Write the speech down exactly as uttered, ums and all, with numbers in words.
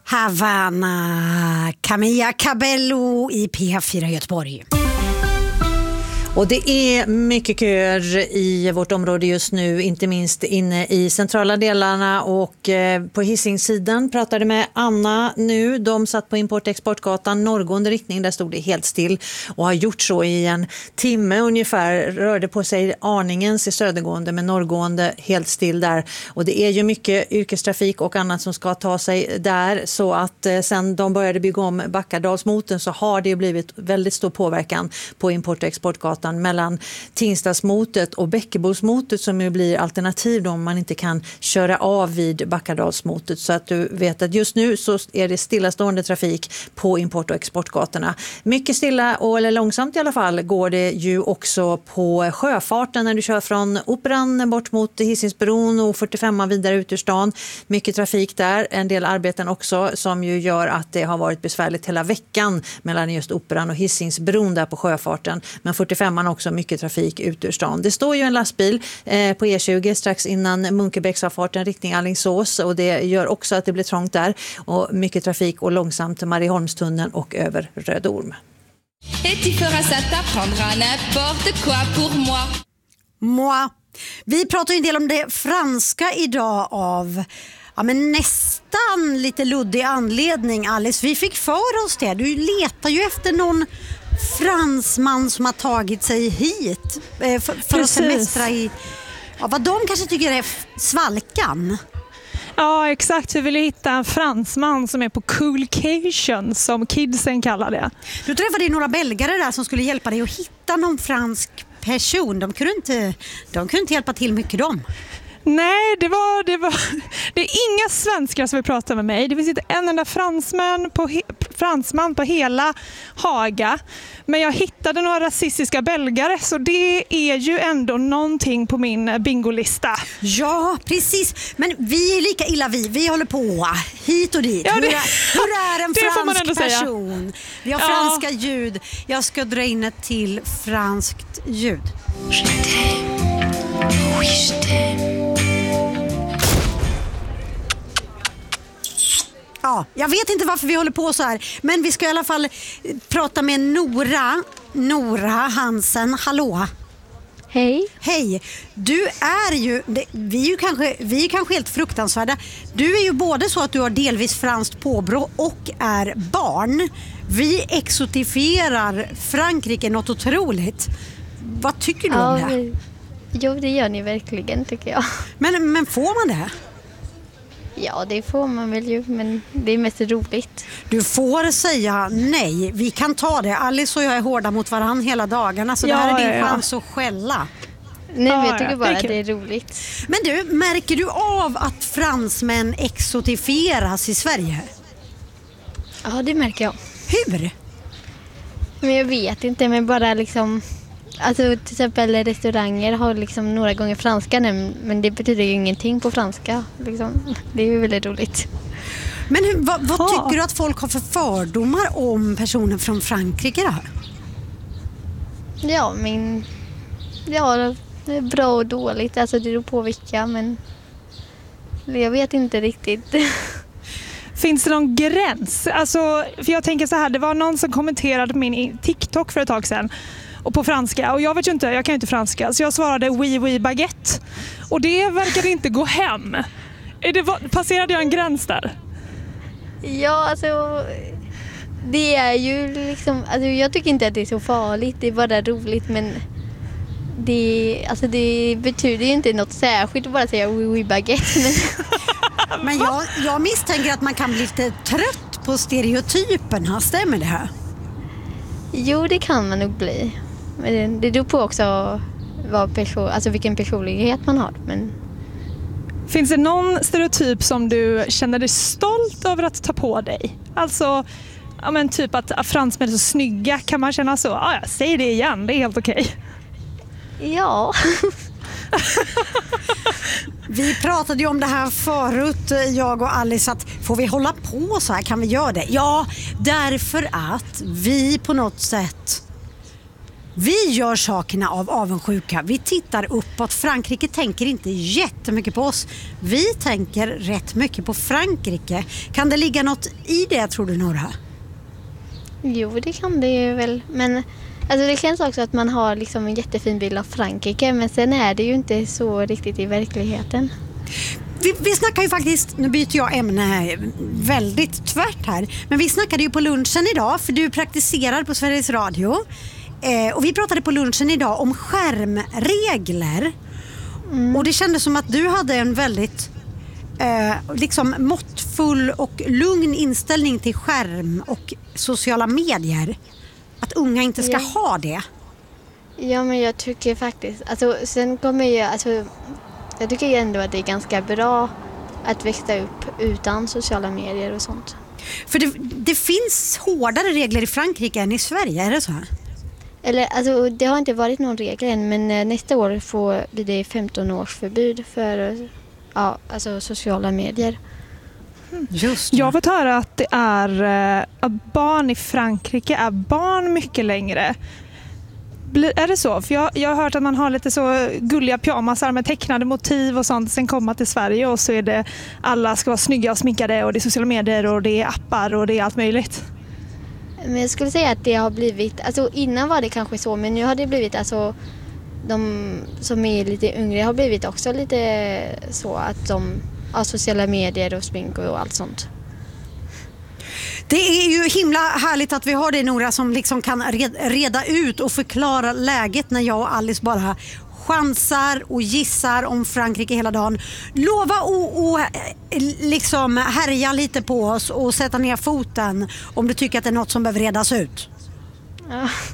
Havana, Camilla Cabello i P fyra Göteborg. Och det är mycket köer i vårt område just nu, inte minst inne i centrala delarna, och på Hisingssidan pratade med Anna nu. De satt på import- och exportgatan norrgående riktning, där stod det helt still och har gjort så i en timme ungefär. Rörde på sig aningens i södergående, men norrgående helt still där. Och det är ju mycket yrkestrafik och annat som ska ta sig där, så att eh, sen de började bygga om Backadalsmoten så har det blivit väldigt stor påverkan på import- och exportgatan mellan Tingstadsmotet och Bäckebosmotet, som ju blir alternativ då om man inte kan köra av vid Backadalsmotet. Så att du vet att just nu så är det stillastående trafik på import- och exportgatorna. Mycket stilla, och eller långsamt i alla fall, går det ju också på sjöfarten när du kör från Operan bort mot Hisingsbron och fyrtiofem vidare ut ur stan. Mycket trafik där, en del arbeten också som ju gör att det har varit besvärligt hela veckan mellan just Operan och Hisingsbron där på sjöfarten. Men fyrtiofem också mycket trafik ut ur stan. Det står ju en lastbil eh, på E tjugo strax innan Munkebäcksavfarten riktning Alingsås, och det gör också att det blir trångt där, och mycket trafik och långsamt Marieholmstunneln och över Rödorm. Et tu feras ça t'apprendra n'importe quoi pour moi. Moi. Vi pratar ju en del om det franska idag av ja, men nästan lite luddig anledning, Alice. Vi fick för oss det. Du letar ju efter någon fransman som har tagit sig hit för, för att semestra i ja, vad de kanske tycker är Svalkan. Ja, exakt. Vi ville hitta en fransman som är på coolcation, som kidsen kallar det. Du träffade några belgare där som skulle hjälpa dig att hitta någon fransk person. De kunde inte, de kunde inte hjälpa till mycket dem. Nej, det var, det var det är inga svenskar som vill prata med mig. Det finns inte en enda fransman på, he, fransman på hela Haga. Men jag hittade några rasistiska belgare, så det är ju ändå någonting på min bingolista. Ja, precis. Men vi är lika illa vi. Vi håller på hit och dit. Ja, det, hur, är, hur är en fransk person? Säga. Vi har ja. franska ljud. Jag ska dra in ett till franskt ljud. Je t'aime. Oui, je t'aime. Ja, jag vet inte varför vi håller på så här, men vi ska i alla fall prata med Nora, Nora Hansen. Hallå. Hej. Hej. Du är ju, vi är ju kanske, vi är kanske helt fruktansvärda. Du är ju både så att du har delvis franskt påbrå och är barn. Vi exotifierar Frankrike något otroligt. Vad tycker du ja, om det? Jo, det gör ni verkligen, tycker jag. Men, men får man det? Ja, det får man väl ju, men det är mest roligt. Du får säga nej. Vi kan ta det. Alice och jag är hårda mot varann hela dagarna, så ja, det här är din ja, ja. chans att skälla. Nej, ja, men jag tycker ja, bara det är att kul. det är roligt. Men du, märker du av att fransmän exotifieras i Sverige? Ja, det märker jag. Hur? Men jag vet inte, men bara liksom... Alltså till exempel restauranger har liksom några gånger franska nu, men det betyder ju ingenting på franska. Liksom. Det är ju väldigt roligt. Men hur, vad, vad Ja. tycker du att folk har för fördomar om personer från Frankrike då? Ja, men... Ja, det är bra och dåligt. Alltså det beror på vilka, men... Jag vet inte riktigt. Finns det någon gräns? Alltså, för jag tänker så här, det var någon som kommenterade min TikTok för ett tag sedan. Och på franska. Och jag vet ju inte, jag kan ju inte franska. Så jag svarade oui oui baguette. Och det verkade inte gå hem. Är det, passerade jag en gräns där? Ja, alltså... Det är ju liksom... Alltså jag tycker inte att det är så farligt. Det är bara roligt, men... Det, alltså det betyder ju inte något särskilt att bara säga oui oui baguette. Men, Men jag, jag misstänker att man kan bli lite trött på stereotyperna. Stämmer det här? jo, det kan man nog bli. Men det, det beror på också vad person, alltså vilken personlighet man har. Men... Finns det någon stereotyp som du känner dig stolt över att ta på dig? Alltså, ja, men typ att fransmän är så snygga. Kan man känna så? Ja, jag säger det igen, det är helt okej. Ja. Vi pratade ju om det här förut, jag och Alice, att får vi hålla på så här, kan vi göra det? Ja, därför att vi på något sätt Vi gör sakerna av avundsjuka. Vi tittar uppåt. Frankrike tänker inte jättemycket på oss. Vi tänker rätt mycket på Frankrike. Kan det ligga något i det, tror du, Nora? Jo, det kan det ju väl. Men alltså, det känns också att man har liksom en jättefin bild av Frankrike. Men sen är det ju inte så riktigt i verkligheten. Vi, vi snackar ju faktiskt, nu byter jag ämne väldigt tvärt här. Men vi snackade ju på lunchen idag, för du praktiserar på Sveriges Radio. Eh, och vi pratade på lunchen idag om skärmregler. Mm. Och det kändes som att du hade en väldigt eh, liksom måttfull och lugn inställning till skärm och sociala medier. Att unga inte ska ja. ha det. Ja, men jag tycker faktiskt, alltså sen kommer jag, alltså jag tycker ändå att det är ganska bra att växa upp utan sociala medier och sånt. För det, det finns hårdare regler i Frankrike än i Sverige, är det så? Eller, alltså, det har inte varit någon regel än, men nästa år får blir det femton års förbud för ja, alltså sociala medier. Just det. Jag har fått höra att det är att barn i Frankrike är barn mycket längre. Är det så? För jag, jag har hört att man har lite så gulliga pyjamasar med tecknade motiv och sånt. Sen kommer man till Sverige och så är det alla ska vara snygga och sminkade och det är sociala medier och det är appar och det är allt möjligt. Men jag skulle säga att det har blivit, alltså innan var det kanske så, men nu har det blivit, alltså de som är lite yngre har blivit också lite så att de har sociala medier och smink och allt sånt. Det är ju himla härligt att vi har dig, Nora, som liksom kan reda ut och förklara läget när jag och Alice bara chansar och gissar om Frankrike hela dagen. Lova och, och liksom härja lite på oss och sätta ner foten om du tycker att det är något som behöver redas ut. Ja.